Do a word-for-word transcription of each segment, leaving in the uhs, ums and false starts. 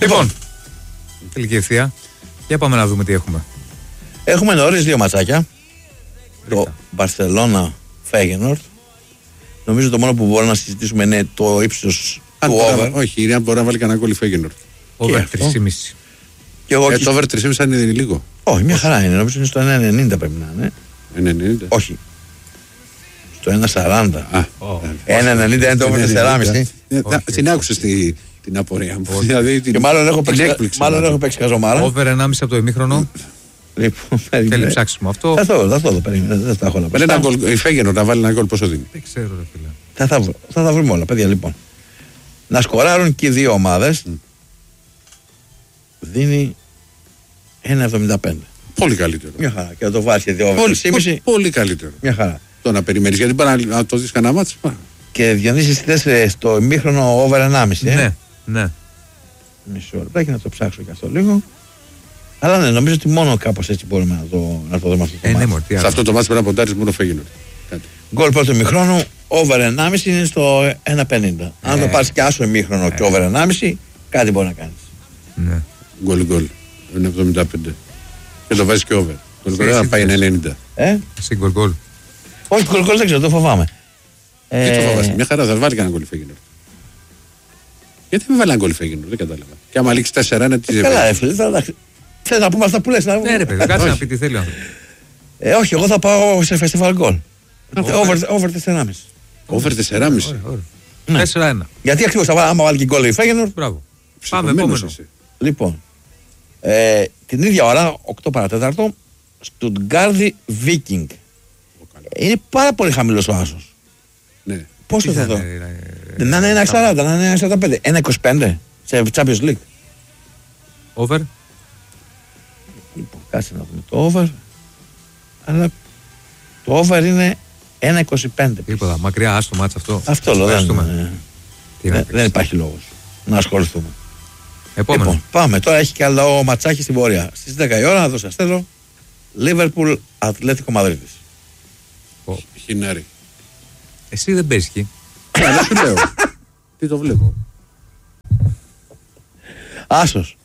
Λοιπόν, τελική ευθεία. Για πάμε να δούμε τι έχουμε. Έχουμε νωρίς δύο ματσάκια. Το Barcelona Feyenoord. Νομίζω το μόνο που μπορούμε να συζητήσουμε είναι το ύψος του over. Όχι, η Ρεάλ μπορεί να βάλει κανένα γκολ η Feyenoord. Over τρία κόμμα πέντε. Και εγώ ε, το over τρία κόμμα πέντε αν είναι λίγο. Όχι, μια χαρά είναι. Νομίζω είναι στο ένα ενενήντα πρέπει να είναι. ένα ενενήντα. Όχι. Στο ένα σαράντα. Oh. ένα ενενήντα είναι το over τέσσερα κόμμα πέντε. Την άκουσες την απορία μου. Δηλαδή, και μάλλον έχω παίξει, μάλλον έχω παίξει καζομάρα. Over ένα κόμμα πέντε από το ημίχρονο. Λοιπόν, θέλει ψάξιμο αυτό. Θα το, θα το δω, περίμενε, δεν τα έχω να πω. Η Feyenoord να βάλει ένα γκολ πόσο δίνει. Δεν ξέρω ρε φίλε. Θα, θα, θα τα βρούμε όλα, παιδιά, λοιπόν. Να σκοράρουν και οι δύο ομάδες. Mm. Δίνει ένα εβδομήντα πέντε. Πολύ καλύτερο. Μια χαρά. Και να το βάλει και δύο πολύ, πολύ, πολύ καλύτερο. Μια χαρά. Το να περιμένεις, γιατί πάει να το δεις κανένα μάτς. Και Διονύση θες στο ημίχρονο over ένα κόμμα πέντε. Ναι, ναι. Μισό λεπτάκι να το ψάξω και αυτό λίγο. Αλλά ναι, νομίζω ότι μόνο κάπως έτσι μπορούμε να το, να το δούμε αυτό το ε, μάτι. Ναι, σε αυτό το μάτι πρέπει να ποντάρεις μόνο Feyenoord. Γκολ πρώτου ημιχρόνου, over ένα κόμμα πέντε είναι στο ένα πενήντα. Ε, Αν το πάρεις και άσο ημίχρονο ε, και over ένα κόμμα πέντε, κάτι μπορεί να κάνεις. Ναι. Γκολ γκολ. Είναι εβδομήντα πέντε. Και το βάζεις και over. Το γκολ να πάει ένα ενενήντα. Ε? Εσύ γκολ γκολ. Όχι, γκολ γκολ δεν ξέρω, το φοβάμαι. Τι ε... το φοβάσαι, μια χαρά θα βάλει κανένα γκολ η Feyenoord. Γιατί δεν βάλει ένα γκολ η Feyenoord, δεν κατάλαβα. Και άμα λήξει τέσσερα ένα, τι δεν καλά, έφυγε. Θες να πούμε αυτά που λες. Ναι, ρε παιδί, κάτσε να πει τι θέλει ο άνθρωπος. Ε, όχι, εγώ θα πάω σε festival goal. Over τέσσερα κόμμα πέντε. Over τέσσερα κόμμα πέντε. τέσσερα ένα. Γιατί ακριβώς άμα βάλει και γκολ η Feyenoord. Μπράβο. Πάμε επόμενο. Λοιπόν, ε, την ίδια ώρα, οκτώ παρατέταρτο, Στουτγκάρδι Viking. Είναι πάρα πολύ χαμηλός ο άσος. Ναι. Πόσο θα δω. Να είναι ένα σαράντα, να είναι ένα σαράντα πέντε. ένα είκοσι πέντε σε Champions League. Over. Λοιπόν, κάτσε να δούμε το over. Αλλά το over είναι ένα είκοσι πέντε. Τίποτα, μακριά άστο μάτς αυτό. Αυτό λέω, δεν, δεν, δεν υπάρχει λόγος να ασχοληθούμε. Επόμενο. Λοιπόν, πάμε, τώρα έχει και άλλο ματσάκι στην πορεία. Στις δέκα η ώρα, θα το σας θέλω. Liverpool Ατλέτικο Μαδρίτης. Χινάρι. Εσύ δεν παίζεις εκεί. Δεν σου λέω. Τι το βλέπω. Άσος.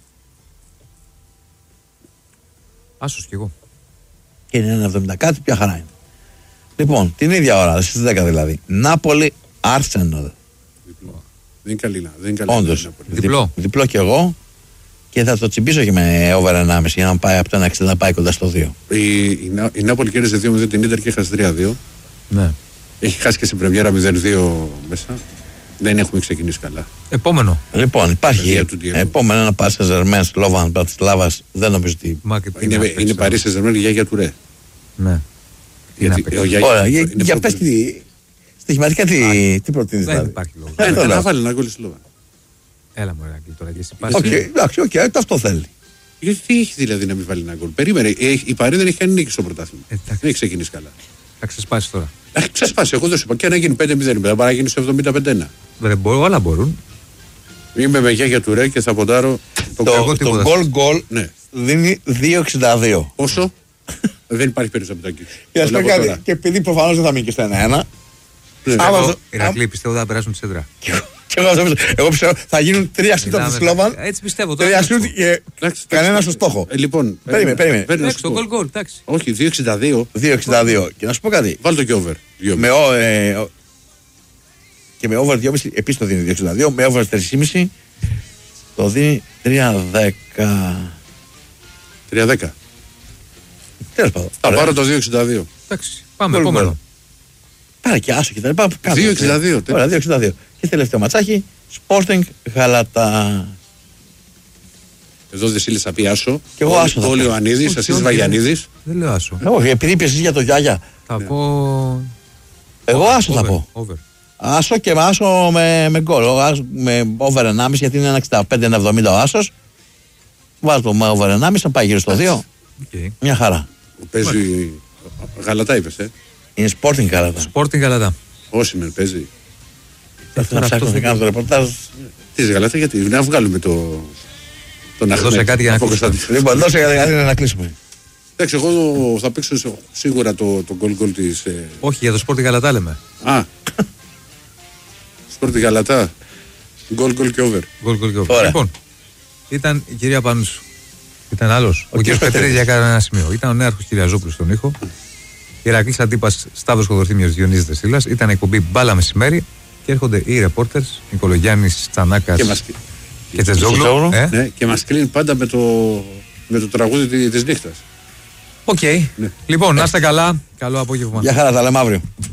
Άσος κι εγώ. Και είναι ένα εβδομήντα κάτι, ποια χαρά είναι. Λοιπόν, την ίδια ώρα, στις δέκα δηλαδή. Νάπολη Arsenal. Διπλό. Δεν είναι καλή να. Δεν είναι καλή. Όντως. Διπλό. Διπλό κι εγώ. Και θα το τσιμπήσω και με over ένα κόμμα πέντε για να πάει από το ένα εξήντα να πάει κοντά στο δύο. Η, η, η Νάπολη κέρδισε δύο μηδέν την Ίντερ και έχασε τρία δύο. Ναι. Έχει χάσει και στην πρεμιέρα μηδέν δύο μέσα. Δεν έχουμε ξεκινήσει καλά. Επόμενο. Λοιπόν, υπάρχει. Επόμενο ένα Paris Saint-Germain, Σλόβαν, Μπρατισλάβας. Δεν νομίζω ότι. Είναι, είναι Paris Saint-Germain για Γιάγια Τουρέ. Ναι. Ωραία, για πες τι. Στοιχηματικά τι προτείνεις. Δεν υπάρχει λόγο. Να βάλει ένα γκολ στη Σλόβαν. Έλα μου ρε τώρα και εσύ πας. Οκ, εντάξει, οκ, αυτό θέλει. Γιατί τι έχει δηλαδή να μην βάλει ένα γκολ. Περίμενε, η Παρί δεν έχει κάνει νίκη στο πρωτάθλημα. Δεν έχει ξεκινήσει καλά. Θα ξεσπάσει τώρα. Θα ξεσπάσει, εγώ δεν σου είπα. Και να γίνει πέντε μηδέν, δεν πάει να γίνει στο εβδομήντα πέντε ένα. Δεν μπορούν, όλα μπορούν. Είμαι με Γιάγια Τουρέ και θα ποντάρω. Το γκολ γκολ δίνει δύο εξήντα δύο. Πόσο? Δεν υπάρχει περισσότερο από το εκεί. Και επειδή προφανώς δεν θα μείνει και στο ένα ένα. Ηρακλή, πιστεύω θα περάσουν τη σέντρα. Εγώ πιστεύω θα γίνουν τρία σούτ από τη Σλόβαν. Έτσι πιστεύω. Τρία σούτ και κανένα στο στόχο. Λοιπόν, περίμενε, περίμενε. Εντάξει, το γκολ γκολ, εντάξει. Όχι, δύο εξήντα δύο. δύο εξήντα δύο. Και να σου πω κάτι. Βάλτε το και over. Και με over δυόμισι επίσης το δίνει δύο εξήντα δύο. Με over τρία κόμμα πέντε το δίνει τρία δέκα. τρία δέκα. Τέλος πάντων. Θα πάρω το δύο εξήντα δύο. Εντάξει, πάμε επόμενο. Πάρε και άσο και τα λοιπά. δύο εξήντα δύο. Ωραία, δύο εξήντα δύο. Και τελευταίο ματσάκι, Sporting Γαλατά. Εδώ δεν σύλλησα θα πει άσο. Και εγώ άσο. Όλοι ο Ανίδης, εσείς Βαγιανίδης. Δεν λέω άσο. Όχι, επειδή είπες εσείς για το Γιάγια. Θα πω. Εγώ άσο θα πω. Άσο και με άσο με γκολ. Με over ένα κόμμα πέντε γιατί είναι ένα εξήντα πέντε ένα εβδομήντα ο άσος. Βάζω το με over ένα κόμμα πέντε να πάει γύρω στο δύο. Μια χαρά. Παίζει. Γαλατά είπες, ε. Είναι Sporting Γαλατά. Sporting Γαλατά. Όσοι με παίζει. Θα ψάχνω να κάνω το ρεπορτάζ. Τι Γαλατά, γιατί να βγάλουμε το. Τον δώσε κάτι για να κλείσουμε. Λοιπόν, δώσε κάτι για να κλείσουμε. Εντάξει, εγώ θα παίξω σίγουρα το γκολ γκολ της. Όχι, για το Sporting Γαλατά λέμε. Α. Sporting Γαλατά. Γκολ γκολ και over. Γκολ γκολ και over. Λοιπόν. Ήταν η κυρία Πανούσου. Ήταν άλλο. Ο, ο κ. Πετρίδη για κανένα σημείο. Ήταν ο νέαρχος Κυριαζόπουλος στον ήχο. Ηρακλής Αντίπας, Σταύρος Κοδορθήμιος, Διονύσης Δεσίλας. Ήταν η εκπομπή Μπάλα Μεσημέρι και έρχονται οι ρεπόρτερς Νικολογιάννης, Τσανάκας και, μας... και Τζετζόγλου. Ε? Ναι, και μας κλείνει πάντα με το, με το τραγούδι της νύχτας. Οκ. Okay. Ναι. Λοιπόν, να είστε καλά. Καλό απόγευμα. Γεια χαρά, τα λέμε αύριο.